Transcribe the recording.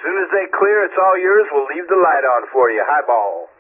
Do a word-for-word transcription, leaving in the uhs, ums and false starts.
soon as they clear, it's all yours. We'll leave the light on for you. Highball.